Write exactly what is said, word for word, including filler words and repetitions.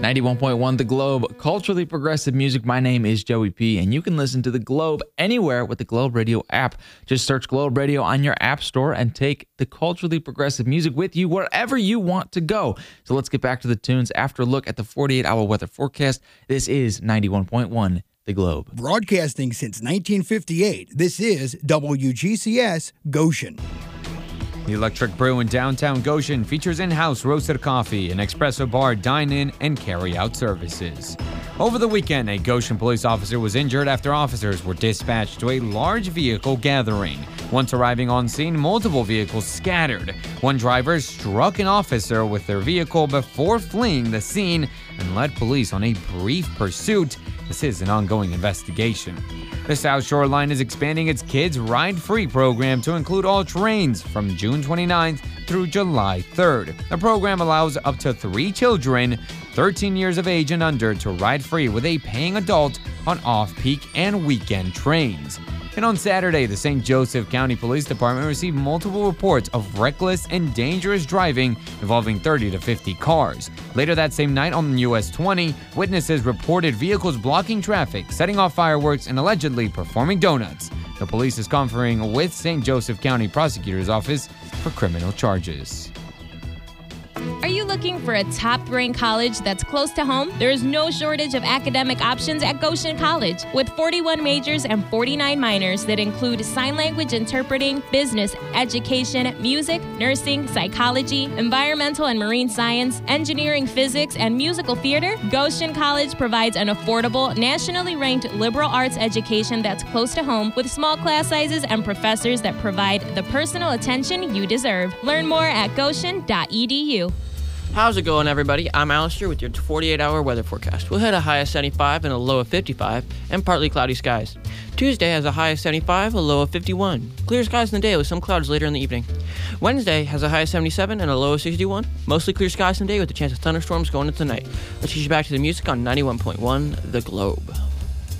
ninety-one point one The Globe, culturally progressive music. My name is Joey P, and you can listen to The Globe anywhere with the Globe Radio app. Just search Globe Radio on your app store and take the culturally progressive music with you wherever you want to go. So let's get back to the tunes after a look at the forty-eight hour weather forecast. This is ninety-one point one The Globe. Broadcasting since nineteen fifty-eight, this is W G C S Goshen. The Electric Brew in downtown Goshen features in-house roasted coffee, an espresso bar, dine-in, and carry-out services. Over the weekend, a Goshen police officer was injured after officers were dispatched to a large vehicle gathering. Once arriving on scene, multiple vehicles scattered. One driver struck an officer with their vehicle before fleeing the scene and led police on a brief pursuit. This is an ongoing investigation. The South Shore Line is expanding its Kids Ride Free program to include all trains from June twenty-ninth through July third. The program allows up to three children, thirteen years of age and under, to ride free with a paying adult on off-peak and weekend trains. And on Saturday, the Saint Joseph County Police Department received multiple reports of reckless and dangerous driving involving thirty to fifty cars. Later that same night on U S twenty, witnesses reported vehicles blocking traffic, setting off fireworks, and allegedly performing donuts. The police is conferring with Saint Joseph County Prosecutor's Office for criminal charges. Are you looking for a top-ranked college that's close to home? There is no shortage of academic options at Goshen College. With forty-one majors and forty-nine minors that include sign language interpreting, business, education, music, nursing, psychology, environmental and marine science, engineering, physics, and musical theater, Goshen College provides an affordable, nationally ranked liberal arts education that's close to home with small class sizes and professors that provide the personal attention you deserve. Learn more at goshen dot e d u. How's it going, everybody? I'm Alistair with your forty-eight hour weather forecast. We'll hit a high of seventy-five and a low of fifty-five, and partly cloudy skies. Tuesday has a high of seventy-five, a low of fifty-one. Clear skies in the day with some clouds later in the evening. Wednesday has a high of seventy-seven and a low of sixty-one. Mostly clear skies in the day with a chance of thunderstorms going into the night. Let's get you back to the music on ninety-one point one The Globe.